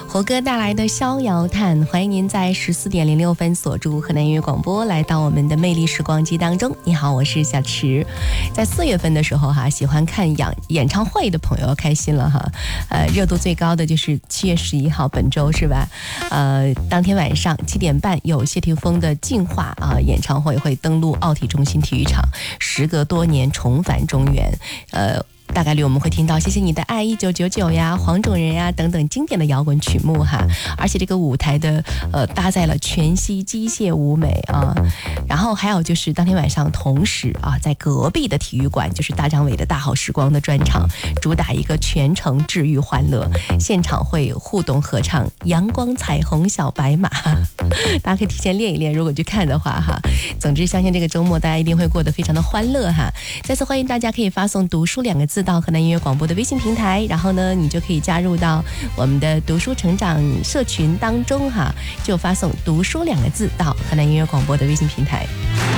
胡歌带来的《逍遥叹》，欢迎您在14:06锁住河南音乐广播，来到我们的魅力时光机当中。你好，我是小池。在4月份的时候喜欢看演唱会的朋友开心了热度最高的就是7月11号，本周是吧？当天晚上7点半有谢霆锋的进化演唱会会登陆奥体中心体育场，时隔多年重返中原。大概率我们会听到谢谢你的爱1999呀、黄种人呀等等经典的摇滚曲目而且这个舞台的搭载了全息机械舞美然后还有就是当天晚上同时在隔壁的体育馆就是大张伟的大好时光的专场，主打一个全程治愈欢乐，现场会互动合唱阳光彩虹小白马，大家可以提前练一练，如果去看的话总之相信这个周末大家一定会过得非常的欢乐再次欢迎大家可以发送读书2个字到河南音乐广播的微信平台，然后呢你就可以加入到我们的读书成长社群当中就发送读书2个字到河南音乐广播的微信平台。